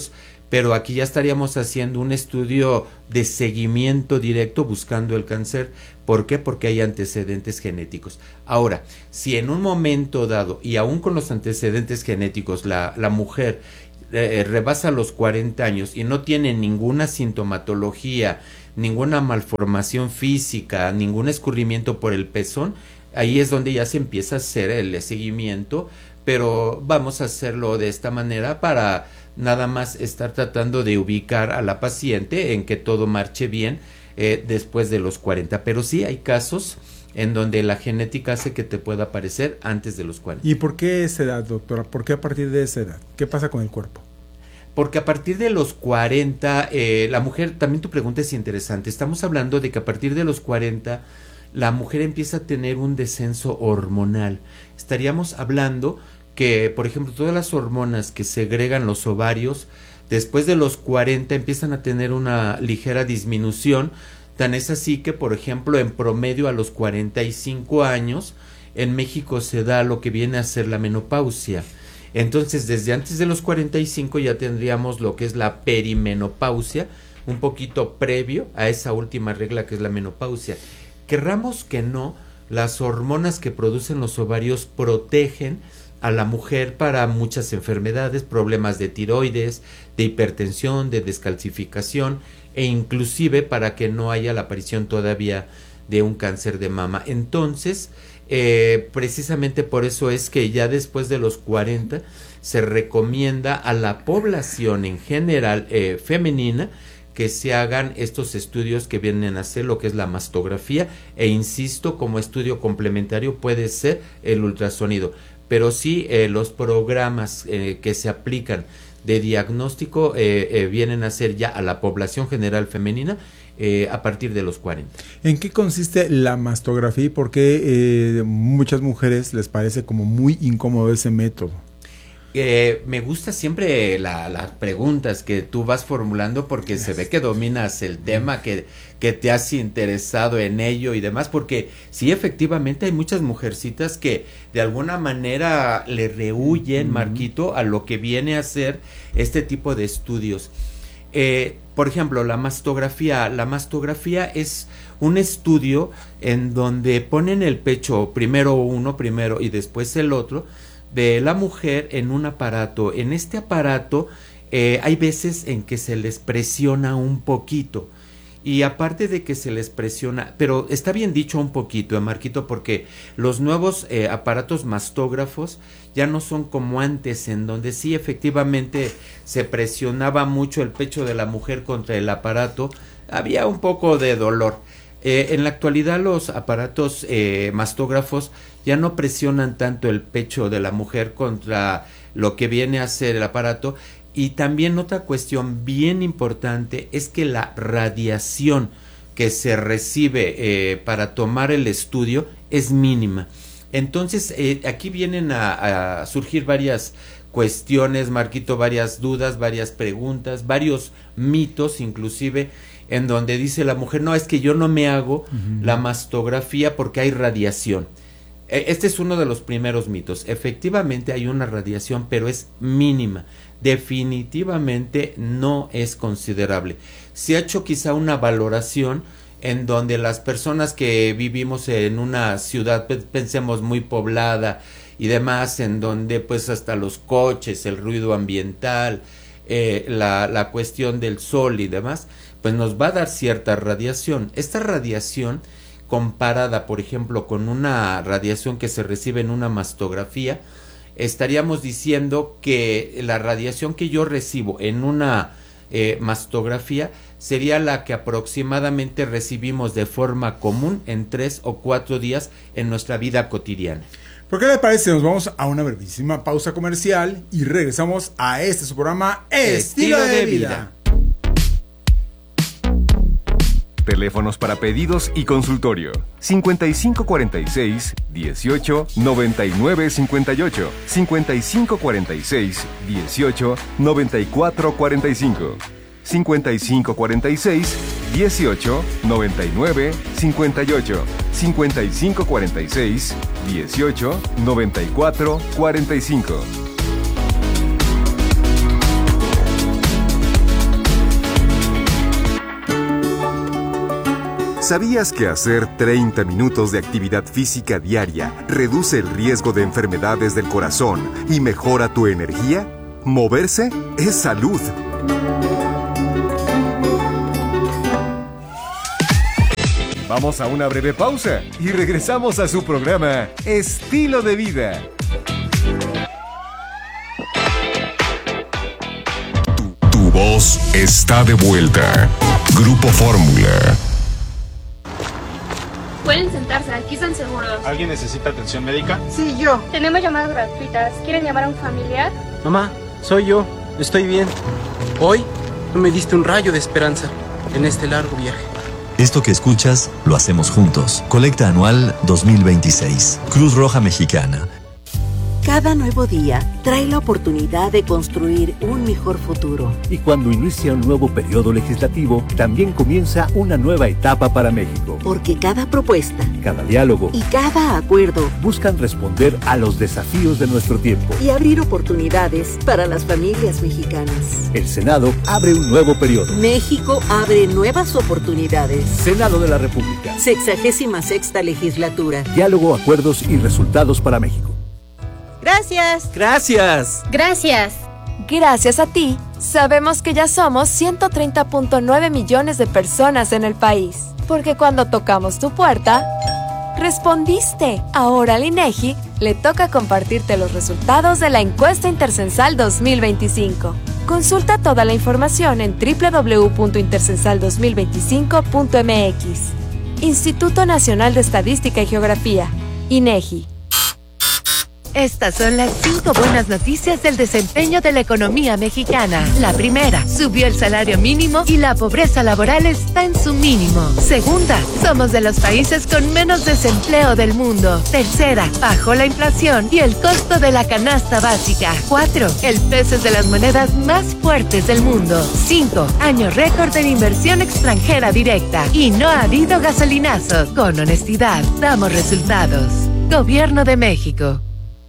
pero aquí ya estaríamos haciendo un estudio de seguimiento directo buscando el cáncer. ¿Por qué? Porque hay antecedentes genéticos. Ahora, si en un momento dado, y aún con los antecedentes genéticos, la, la mujer eh, rebasa los cuarenta años y no tiene ninguna sintomatología, ninguna malformación física, ningún escurrimiento por el pezón, ahí es donde ya se empieza a hacer el seguimiento, pero vamos a hacerlo de esta manera para nada más estar tratando de ubicar a la paciente en que todo marche bien eh, después de los cuarenta. Pero sí hay casos en donde la genética hace que te pueda aparecer antes de los cuarenta. ¿Y por qué esa edad, doctora? ¿Por qué a partir de esa edad? ¿Qué pasa con el cuerpo? Porque a partir de los cuarenta, eh, la mujer, también tu pregunta es interesante, estamos hablando de que a partir de los cuarenta la mujer empieza a tener un descenso hormonal. Estaríamos hablando que, por ejemplo, todas las hormonas que segregan los ovarios, después de los cuarenta empiezan a tener una ligera disminución. Tan es así que, por ejemplo, en promedio a los cuarenta y cinco años, en México se da lo que viene a ser la menopausia. Entonces, desde antes de los cuarenta y cinco ya tendríamos lo que es la perimenopausia, un poquito previo a esa última regla que es la menopausia. Querramos que no, las hormonas que producen los ovarios protegen a la mujer para muchas enfermedades, problemas de tiroides, de hipertensión, de descalcificación e inclusive para que no haya la aparición todavía de un cáncer de mama. Entonces, eh, precisamente por eso es que ya después de los cuarenta se recomienda a la población en general eh, femenina que se hagan estos estudios que vienen a ser lo que es la mastografía, e insisto, como estudio complementario puede ser el ultrasonido, pero sí eh, los programas eh, que se aplican de diagnóstico eh, eh, vienen a ser ya a la población general femenina eh, a partir de los cuarenta. ¿En qué consiste la mastografía y por qué eh, muchas mujeres les parece como muy incómodo ese método? Eh, me gusta siempre la, las preguntas que tú vas formulando porque se ve que dominas el tema, que, que te has interesado en ello y demás, porque sí, efectivamente hay muchas mujercitas que de alguna manera le rehuyen, uh-huh. Marquito, a lo que viene a ser este tipo de estudios. Eh, por ejemplo, la mastografía, la mastografía es un estudio en donde ponen el pecho, primero uno, primero y después el otro, de la mujer en un aparato. En este aparato eh, hay veces en que se les presiona un poquito, y aparte de que se les presiona, pero está bien dicho un poquito, eh, Marquito, porque los nuevos eh, aparatos mastógrafos ya no son como antes, en donde sí efectivamente se presionaba mucho el pecho de la mujer contra el aparato, había un poco de dolor. Eh, en la actualidad los aparatos eh, mastógrafos ya no presionan tanto el pecho de la mujer contra lo que viene a ser el aparato. Y también otra cuestión bien importante es que la radiación que se recibe eh, para tomar el estudio es mínima. Entonces eh, aquí vienen a, a surgir varias cuestiones, Marquito, varias dudas, varias preguntas, varios mitos inclusive, en donde dice la mujer, no, es que yo no me hago uh-huh. la mastografía porque hay radiación. Este es uno de los primeros mitos. Efectivamente hay una radiación, pero es mínima. Definitivamente no es considerable. Se ha hecho quizá una valoración en donde las personas que vivimos en una ciudad, pensemos muy poblada y demás, en donde pues hasta los coches, el ruido ambiental, eh, la, la cuestión del sol y demás, pues nos va a dar cierta radiación. Esta radiación, comparada por ejemplo con una radiación que se recibe en una mastografía, estaríamos diciendo que la radiación que yo recibo en una eh, mastografía sería la que aproximadamente recibimos de forma común en tres o cuatro días en nuestra vida cotidiana. ¿Por qué les parece? Nos vamos a una brevísima pausa comercial y regresamos a este su programa Estilo, Estilo de, de Vida. vida. Teléfonos para pedidos y consultorio: cincuenta y cinco cuarenta y seis, dieciocho, noventa y nueve cincuenta y ocho, cincuenta y cinco cuarenta y seis, dieciocho, noventa y cuatro cuarenta y cinco, cincuenta y cinco cuarenta y seis, dieciocho, noventa y nueve cincuenta y ocho, cincuenta y cinco cuarenta y seis, dieciocho, noventa y cuatro cuarenta y cinco. ¿Sabías que hacer treinta minutos de actividad física diaria reduce el riesgo de enfermedades del corazón y mejora tu energía? Moverse es salud. Vamos a una breve pausa y regresamos a su programa Estilo de Vida. Tu, tu voz está de vuelta. Grupo Fórmula. Pueden sentarse, aquí están seguros. ¿Alguien necesita atención médica? Sí, yo. Tenemos llamadas gratuitas. ¿Quieren llamar a un familiar? Mamá, soy yo. Estoy bien. Hoy tú me diste un rayo de esperanza en este largo viaje. Esto que escuchas, lo hacemos juntos. Colecta anual dos mil veintiséis. Cruz Roja Mexicana. Cada nuevo día trae la oportunidad de construir un mejor futuro. Y cuando inicia un nuevo periodo legislativo, también comienza una nueva etapa para México. Porque cada propuesta, cada diálogo y cada acuerdo buscan responder a los desafíos de nuestro tiempo y abrir oportunidades para las familias mexicanas. El Senado abre un nuevo periodo. México abre nuevas oportunidades. Senado de la República. Sexagésima sexta legislatura. Diálogo, acuerdos y resultados para México. Gracias. Gracias. Gracias. Gracias a ti, sabemos que ya somos ciento treinta punto nueve millones de personas en el país. Porque cuando tocamos tu puerta, respondiste. Ahora al INEGI le toca compartirte los resultados de la encuesta intercensal dos mil veinticinco. Consulta toda la información en doble u doble u doble u punto intercensal dos mil veinticinco punto m x. Instituto Nacional de Estadística y Geografía, INEGI. Estas son las cinco buenas noticias del desempeño de la economía mexicana. La primera, subió el salario mínimo y la pobreza laboral está en su mínimo. Segunda, somos de los países con menos desempleo del mundo. Tercera, bajó la inflación y el costo de la canasta básica. Cuatro, el peso es de las monedas más fuertes del mundo. Cinco, año récord en inversión extranjera directa. Y no ha habido gasolinazos. Con honestidad, damos resultados. Gobierno de México.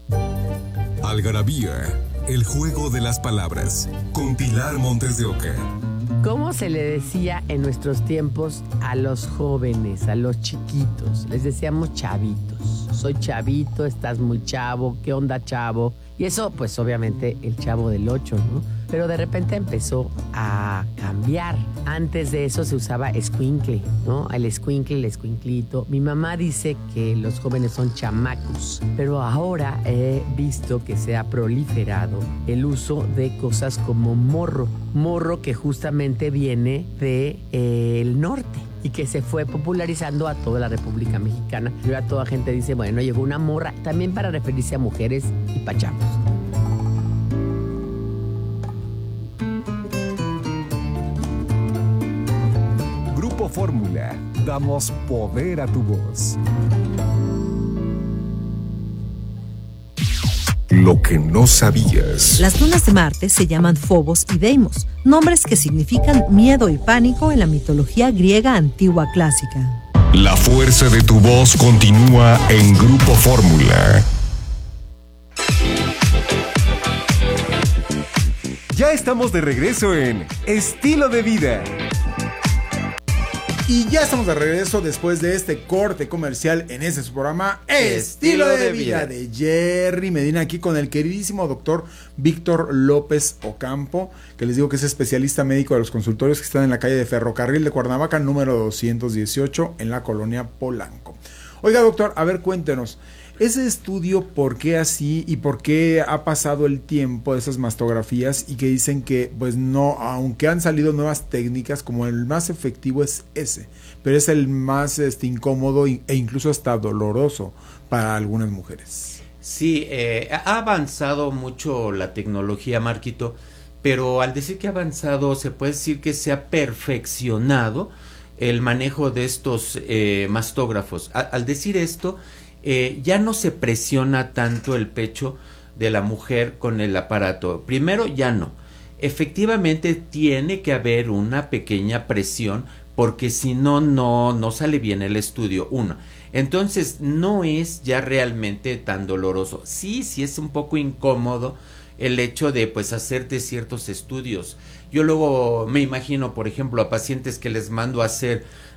Algarabía, el juego de las palabras, con Pilar Montes de Oca. ¿Cómo se le decía en nuestros tiempos a los jóvenes, a los chiquitos? Les decíamos chavitos. Soy chavito, estás muy chavo, ¿qué onda, chavo? Y eso, pues obviamente, el Chavo del Ocho, ¿no? Pero de repente empezó a cambiar. Antes de eso se usaba escuincle, ¿no? El escuincle, el escuinclito. Mi mamá dice que los jóvenes son chamacos, pero ahora he visto que se ha proliferado el uso de cosas como morro. Morro que justamente viene de, eh, el norte y que se fue popularizando a toda la República Mexicana. Y ahora toda gente dice, bueno, llegó una morra, también para referirse a mujeres y pachavos. Grupo Fórmula, damos poder a tu voz. Lo que no sabías. Las lunas de Marte se llaman Phobos y Deimos, nombres que significan miedo y pánico en la mitología griega antigua clásica. La fuerza de tu voz continúa en Grupo Fórmula. Ya estamos de regreso en Estilo de Vida. Y ya estamos de regreso después de este corte comercial en este su programa Estilo de Vida de Jerry Medina, aquí con el queridísimo doctor Víctor López Ocampo, que les digo que es especialista médico de los consultorios que están en la calle de Ferrocarril de Cuernavaca, número doscientos dieciocho, en la colonia Polanco. Oiga, doctor, a ver, cuéntenos, ese estudio, ¿por qué así y por qué ha pasado el tiempo de esas mastografías y que dicen que, pues no, aunque han salido nuevas técnicas, como el más efectivo es ese, pero es el más este, incómodo e incluso hasta doloroso para algunas mujeres? Sí, eh, ha avanzado mucho la tecnología, Marquito, pero al decir que ha avanzado, se puede decir que se ha perfeccionado el manejo de estos eh, mastógrafos. A, al decir esto, Eh, ya no se presiona tanto el pecho de la mujer con el aparato. Primero, ya no. Efectivamente tiene que haber una pequeña presión porque si no, no, no sale bien el estudio. Uno. Entonces, no es ya realmente tan doloroso. Sí, sí es un poco incómodo el hecho de pues hacerte ciertos estudios. Yo luego me imagino, por ejemplo, a pacientes que les mando a hacer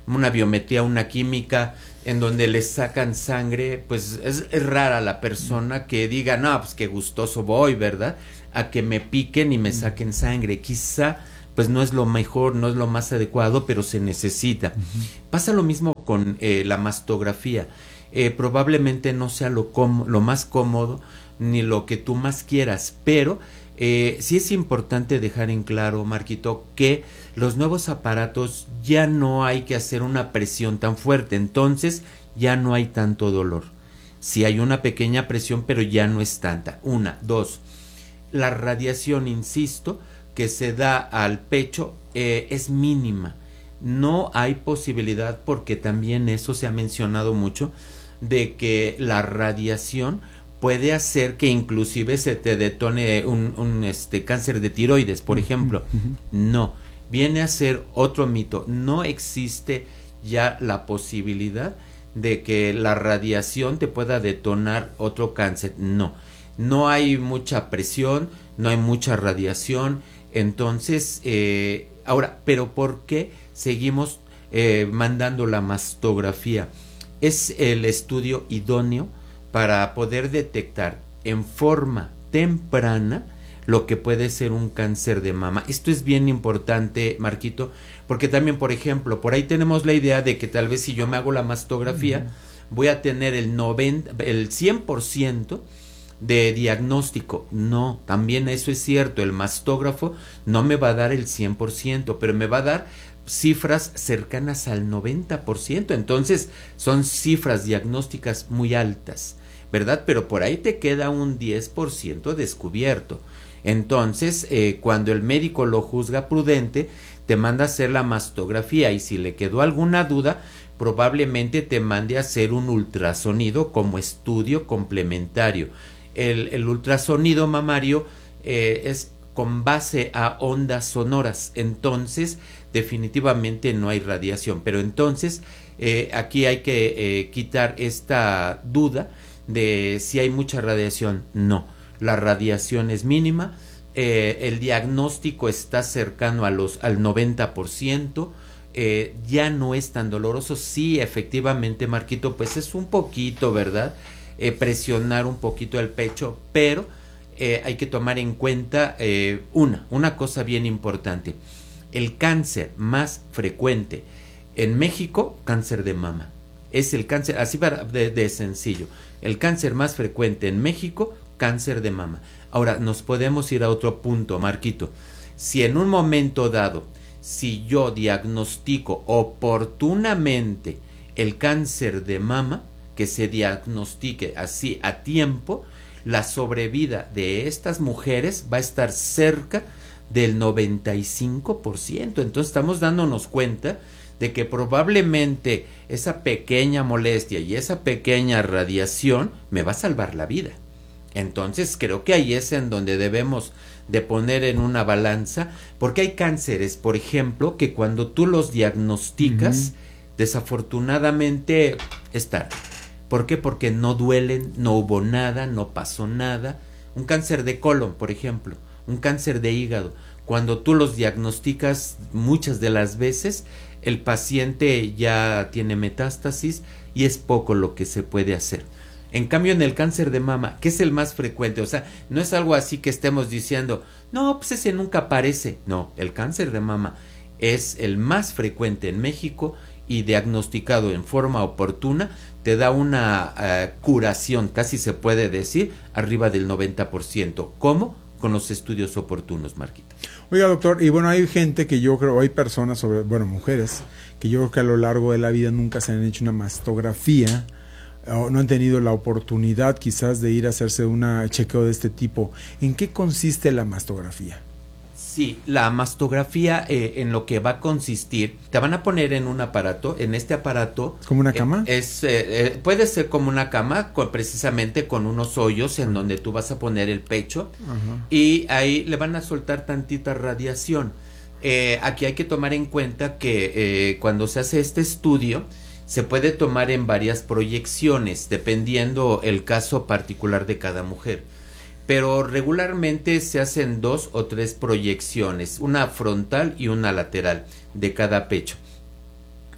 una biometría, una química, en donde les sacan sangre, pues es, es rara la persona que diga, no, pues qué gustoso voy, ¿verdad? A que me piquen y me saquen sangre. Quizá, pues no es lo mejor, no es lo más adecuado, pero se necesita. Uh-huh. Pasa lo mismo con eh, la mastografía. Eh, probablemente no sea lo, com- lo más cómodo, ni lo que tú más quieras, pero eh, sí es importante dejar en claro, Marquito, que los nuevos aparatos ya no hay que hacer una presión tan fuerte, entonces ya no hay tanto dolor. Sí hay una pequeña presión, pero ya no es tanta. Una, dos, la radiación, insisto, que se da al pecho eh, es mínima. No hay posibilidad, porque también eso se ha mencionado mucho, de que la radiación puede hacer que inclusive se te detone un, un este cáncer de tiroides, por ejemplo. Uh-huh. No. Viene a ser otro mito. No existe ya la posibilidad de que la radiación te pueda detonar otro cáncer. No, no hay mucha presión, no hay mucha radiación. Entonces, eh, ahora, ¿pero por qué seguimos eh, mandando la mastografía? Es el estudio idóneo para poder detectar en forma temprana lo que puede ser un cáncer de mama. Esto es bien importante, Marquito, porque también, por ejemplo, por ahí tenemos la idea de que tal vez si yo me hago la mastografía, uh-huh, voy a tener el noventa, el cien por ciento de diagnóstico. No, también eso es cierto, el mastógrafo no me va a dar el cien por ciento, pero me va a dar cifras cercanas al noventa por ciento, entonces son cifras diagnósticas muy altas, ¿verdad? Pero por ahí te queda un diez por ciento descubierto. Entonces, eh, cuando el médico lo juzga prudente, te manda a hacer la mastografía, y si le quedó alguna duda, probablemente te mande a hacer un ultrasonido como estudio complementario. El, el ultrasonido mamario eh, es con base a ondas sonoras, entonces definitivamente no hay radiación, pero entonces eh, aquí hay que eh, quitar esta duda de si hay mucha radiación. No, la radiación es mínima, eh, el diagnóstico está cercano a los, al noventa por ciento, eh, ya no es tan doloroso. Sí, efectivamente, Marquito, pues es un poquito, ¿verdad? Eh, presionar un poquito el pecho, pero eh, hay que tomar en cuenta eh, una, una cosa bien importante. El cáncer más frecuente en México, cáncer de mama. Es el cáncer, así de, de sencillo, el cáncer más frecuente en México, cáncer de mama. Ahora, nos podemos ir a otro punto, Marquito. Si en un momento dado, si yo diagnostico oportunamente el cáncer de mama, que se diagnostique así a tiempo, la sobrevida de estas mujeres va a estar cerca del noventa y cinco por ciento. Entonces estamos dándonos cuenta de que probablemente esa pequeña molestia y esa pequeña radiación me va a salvar la vida. Entonces creo que ahí es en donde debemos de poner en una balanza, porque hay cánceres, por ejemplo, que cuando tú los diagnosticas, uh-huh, desafortunadamente es tarde. ¿Por qué? Porque no duelen, no hubo nada, no pasó nada. Un cáncer de colon, por ejemplo, un cáncer de hígado, cuando tú los diagnosticas, muchas de las veces el paciente ya tiene metástasis y es poco lo que se puede hacer. En cambio, en el cáncer de mama, que es el más frecuente, o sea, no es algo así que estemos diciendo, no, pues ese nunca aparece. No, el cáncer de mama es el más frecuente en México y diagnosticado en forma oportuna te da una uh, curación, casi se puede decir, arriba del noventa por ciento. ¿Cómo? Con los estudios oportunos, Marquita. Oiga, doctor, y bueno, hay gente que yo creo, hay personas, sobre, bueno, mujeres, que yo creo que a lo largo de la vida nunca se han hecho una mastografía, o no han tenido la oportunidad quizás de ir a hacerse un chequeo de este tipo. ¿En qué consiste la mastografía? Sí, la mastografía eh, en lo que va a consistir, te van a poner en un aparato, en este aparato... ¿Como una cama? Eh, es eh, eh, puede ser como una cama, con, precisamente con unos hoyos en donde tú vas a poner el pecho. Ajá. Y ahí le van a soltar tantita radiación. Eh, aquí hay que tomar en cuenta que eh, cuando se hace este estudio, se puede tomar en varias proyecciones, dependiendo el caso particular de cada mujer. Pero regularmente se hacen dos o tres proyecciones, una frontal y una lateral de cada pecho.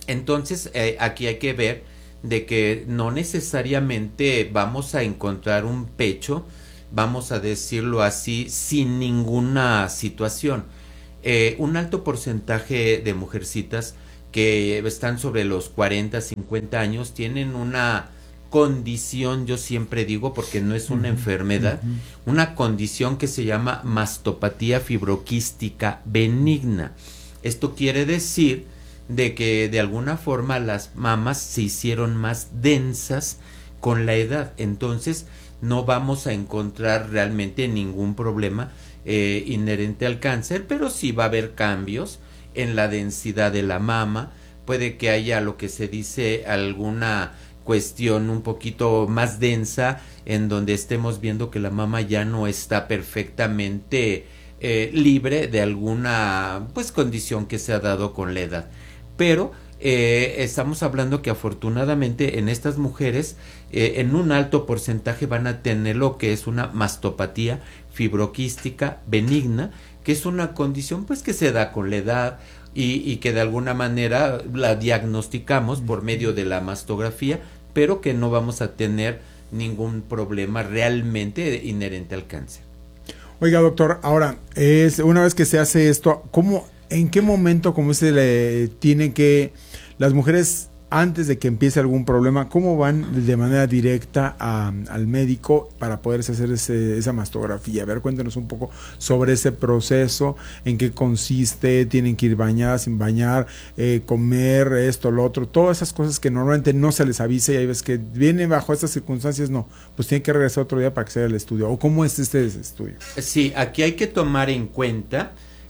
Entonces, eh, aquí hay que ver de que no necesariamente vamos a encontrar un pecho, vamos a decirlo así, sin ninguna situación. Eh, un alto porcentaje de mujercitas que están sobre los cuarenta, cincuenta años tienen una condición, yo siempre digo, porque no es una uh-huh, enfermedad, uh-huh. una condición que se llama mastopatía fibroquística benigna. Esto quiere decir de que de alguna forma las mamas se hicieron más densas con la edad, entonces no vamos a encontrar realmente ningún problema eh, inherente al cáncer, pero sí va a haber cambios en la densidad de la mama, puede que haya lo que se dice alguna cuestión un poquito más densa, en donde estemos viendo que la mama ya no está perfectamente eh, libre de alguna pues condición que se ha dado con la edad, pero eh, estamos hablando que afortunadamente en estas mujeres eh, en un alto porcentaje van a tener lo que es una mastopatía fibroquística benigna, que es una condición pues que se da con la edad y, y que de alguna manera la diagnosticamos por medio de la mastografía, pero que no vamos a tener ningún problema realmente inherente al cáncer. Oiga, doctor, ahora, es una vez que se hace esto, ¿cómo, en qué momento, cómo se le tiene que, las mujeres, antes de que empiece algún problema, cómo van de manera directa a, al médico para poderse hacer ese, esa mastografía? A ver, cuéntenos un poco sobre ese proceso, en qué consiste, tienen que ir bañadas, sin bañar, eh, comer, esto, lo otro, todas esas cosas que normalmente no se les avisa y hay veces que vienen bajo estas circunstancias, no, pues tienen que regresar otro día para que se haga el estudio. ¿O cómo es este estudio? Sí, aquí hay que tomar en cuenta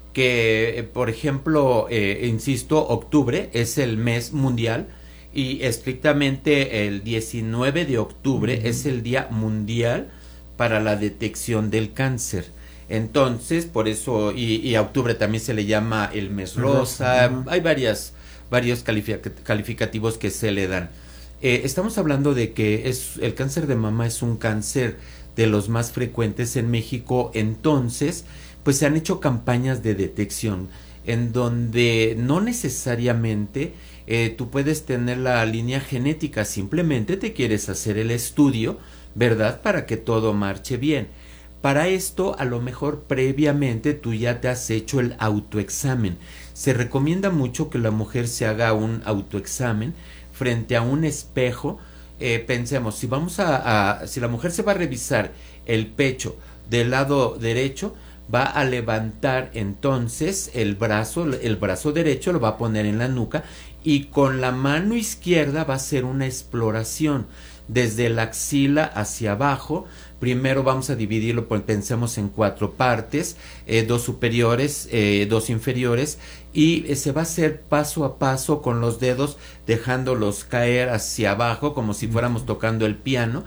que, por ejemplo, eh, insisto, octubre es el mes mundial y estrictamente el diecinueve de octubre uh-huh. es el Día Mundial para la Detección del Cáncer. Entonces, por eso, y, y a octubre también se le llama el mes rosa, uh-huh. hay varias, varios calific- calificativos que se le dan. Eh, estamos hablando de que es el cáncer de mama es un cáncer de los más frecuentes en México, entonces, pues se han hecho campañas de detección en donde no necesariamente eh, tú puedes tener la línea genética, simplemente te quieres hacer el estudio, ¿verdad? Para que todo marche bien. Para esto, a lo mejor previamente tú ya te has hecho el autoexamen. Se recomienda mucho que la mujer se haga un autoexamen frente a un espejo. Eh, pensemos, si vamos a, a, si la mujer se va a revisar el pecho del lado derecho, va a levantar entonces el brazo, el brazo derecho lo va a poner en la nuca y con la mano izquierda va a hacer una exploración desde la axila hacia abajo. Primero vamos a dividirlo, pues, pensemos en cuatro partes, eh, dos superiores, eh, dos inferiores, y eh, se va a hacer paso a paso con los dedos, dejándolos caer hacia abajo como si fuéramos tocando el piano,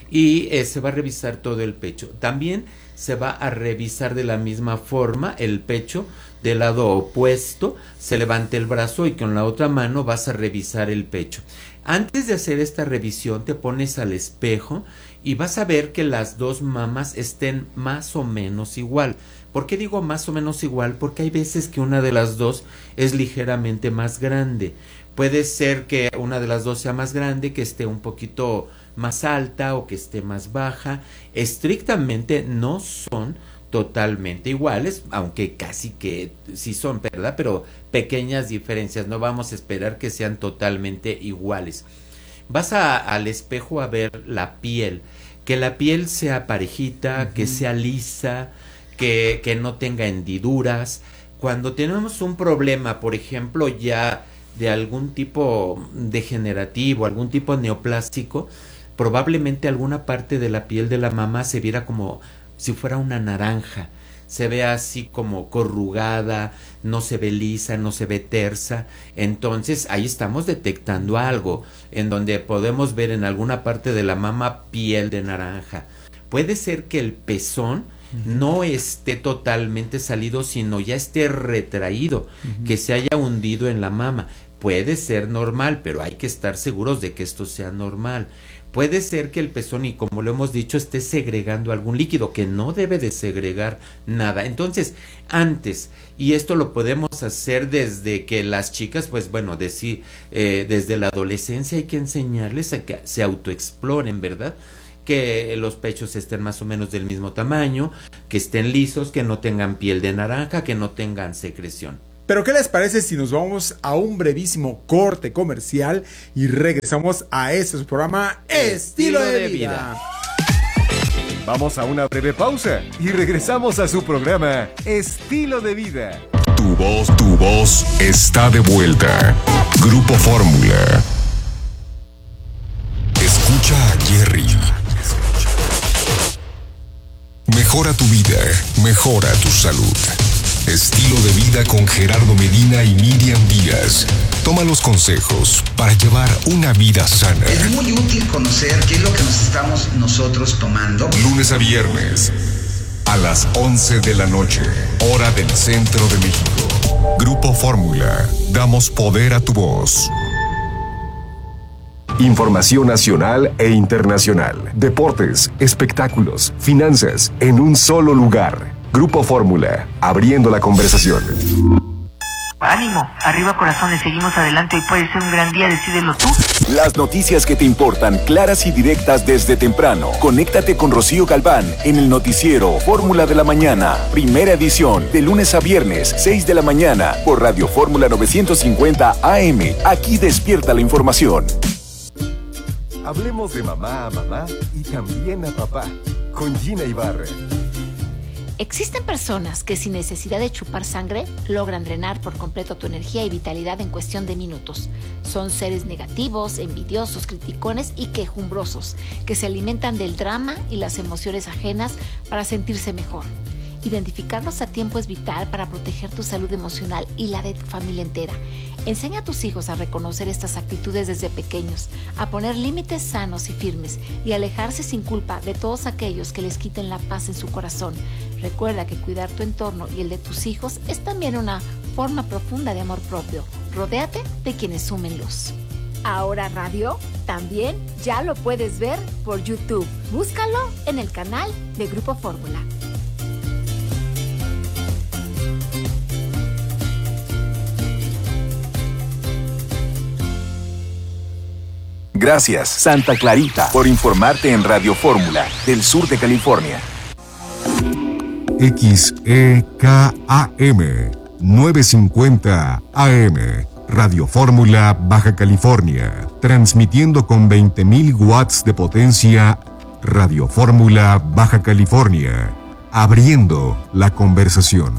y eh, se va a revisar todo el pecho. También se va a revisar de la misma forma el pecho del lado opuesto, se levanta el brazo y con la otra mano vas a revisar el pecho. Antes de hacer esta revisión te pones al espejo y vas a ver que las dos mamas estén más o menos igual. ¿Por qué digo más o menos igual? Porque hay veces que una de las dos es ligeramente más grande. Puede ser que una de las dos sea más grande, que esté un poquito más alta o que esté más baja. Estrictamente no son totalmente iguales, aunque casi que sí son, ¿verdad? Pero pequeñas diferencias, no vamos a esperar que sean totalmente iguales. Vas a, al espejo a ver la piel, que la piel sea parejita, uh-huh. que sea lisa, que, que no tenga hendiduras. Cuando tenemos un problema, por ejemplo, ya de algún tipo degenerativo, algún tipo neoplásico, probablemente alguna parte de la piel de la mama se viera como si fuera una naranja, se ve así como corrugada, no se ve lisa, no se ve tersa. Entonces ahí estamos detectando algo, en donde podemos ver en alguna parte de la mama piel de naranja. Puede ser que el pezón uh-huh. no esté totalmente salido, sino ya esté retraído, uh-huh. que se haya hundido en la mama. puede ser normal, pero hay que estar seguros de que esto sea normal. Puede ser que el pezón, y como lo hemos dicho, esté segregando algún líquido que no debe de segregar nada. Entonces, antes, y esto lo podemos hacer desde que las chicas, pues bueno, decir, eh, desde la adolescencia hay que enseñarles a que se autoexploren, ¿verdad? Que los pechos estén más o menos del mismo tamaño, que estén lisos, que no tengan piel de naranja, que no tengan secreción. Pero ¿qué les parece si nos vamos a un brevísimo corte comercial y regresamos a este su programa Estilo, Estilo de, de vida. vida? Vamos a una breve pausa y regresamos a su programa Estilo de Vida. Tu voz, tu voz está de vuelta. Grupo Fórmula. Escucha a Jerry. Mejora tu vida, mejora tu salud. Estilo de vida con Gerardo Medina y Miriam Díaz. Toma los consejos para llevar una vida sana. Es muy útil conocer qué es lo que nos estamos nosotros tomando. Lunes a viernes, a las once de la noche, hora del centro de México. Grupo Fórmula. Damos poder a tu voz. Información nacional e internacional. Deportes, espectáculos, finanzas, en un solo lugar. Grupo Fórmula, abriendo la conversación. Ánimo, arriba corazones, seguimos adelante, hoy puede ser un gran día, decídelo tú. Las noticias que te importan, claras y directas desde temprano. Conéctate con Rocío Galván en el noticiero Fórmula de la Mañana, primera edición, de lunes a viernes, seis de la mañana, por Radio Fórmula novecientos cincuenta A M. Aquí despierta la información. Hablemos de mamá a mamá y también a papá, con Gina Ibarra. Existen personas que sin necesidad de chupar sangre logran drenar por completo tu energía y vitalidad en cuestión de minutos. Son seres negativos, envidiosos, criticones y quejumbrosos, que se alimentan del drama y las emociones ajenas para sentirse mejor. Identificarlos a tiempo es vital para proteger tu salud emocional y la de tu familia entera. Enseña a tus hijos a reconocer estas actitudes desde pequeños, a poner límites sanos y firmes y alejarse sin culpa de todos aquellos que les quiten la paz en su corazón. Recuerda que cuidar tu entorno y el de tus hijos es también una forma profunda de amor propio. Rodéate de quienes sumen luz. Ahora Radio también ya lo puedes ver por YouTube. Búscalo en el canal de Grupo Fórmula. Gracias, Santa Clarita, por informarte en Radio Fórmula, del sur de California. X E K A M novecientos cincuenta A M, Radio Fórmula, Baja California, transmitiendo con veinte mil watts de potencia. Radio Fórmula, Baja California, abriendo la conversación.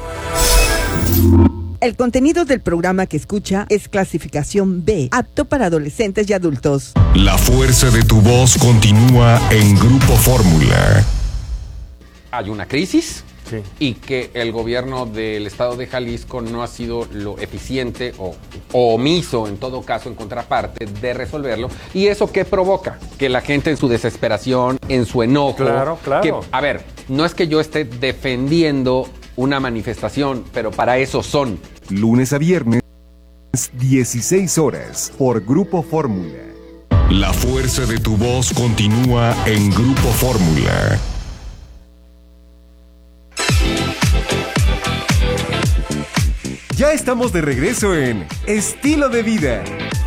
El contenido del programa que escucha es clasificación B, apto para adolescentes y adultos. La fuerza de tu voz continúa en Grupo Fórmula. Hay una crisis, sí, y que el gobierno del estado de Jalisco no ha sido lo eficiente o, o omiso, en todo caso, en contraparte, de resolverlo. ¿Y eso qué provoca? Que la gente en su desesperación, en su enojo... Claro, claro. Que, a ver, no es que yo esté defendiendo una manifestación, pero para eso son. Lunes a viernes, dieciséis horas, por Grupo Fórmula. La fuerza de tu voz continúa en Grupo Fórmula. Ya estamos de regreso en Estilo de Vida.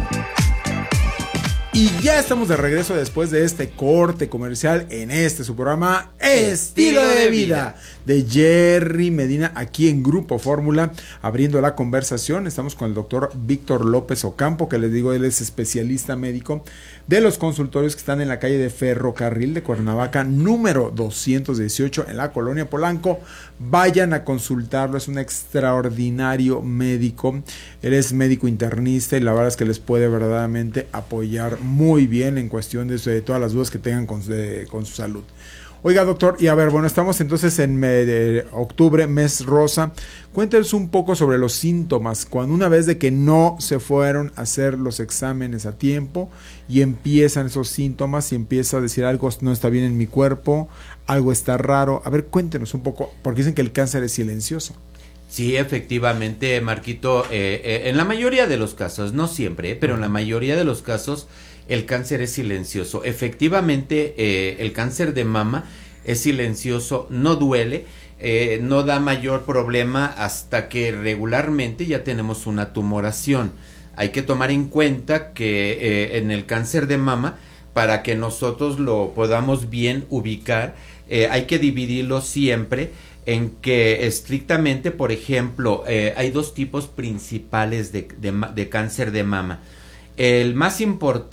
Y ya estamos de regreso después de este corte comercial en este su programa Estilo de Vida de Jerry Medina, aquí en Grupo Fórmula, abriendo la conversación. Estamos con el doctor Víctor López Ocampo, que les digo, él es especialista médico de los consultorios que están en la calle de Ferrocarril de Cuernavaca, número doscientos dieciocho, en la colonia Polanco. Vayan a consultarlo, es un extraordinario médico. Él es médico internista y la verdad es que les puede verdaderamente apoyar muy bien en cuestión de, de todas las dudas que tengan con, de, con su salud. Oiga, doctor, y a ver, bueno, estamos entonces en me, de octubre, mes rosa. Cuéntenos un poco sobre los síntomas, cuando una vez de que no se fueron a hacer los exámenes a tiempo y empiezan esos síntomas y empieza a decir algo no está bien en mi cuerpo, algo está raro. A ver, cuéntenos un poco, porque dicen que el cáncer es silencioso. Sí, efectivamente, Marquito, eh, eh, en la mayoría de los casos, no siempre, eh, pero en la mayoría de los casos el cáncer es silencioso. Efectivamente, eh, el cáncer de mama es silencioso, no duele, eh, no da mayor problema hasta que regularmente ya tenemos una tumoración. Hay que tomar en cuenta que eh, en el cáncer de mama, para que nosotros lo podamos bien ubicar, eh, hay que dividirlo siempre en que estrictamente, por ejemplo, eh, hay dos tipos principales de, de, de cáncer de mama. El más importante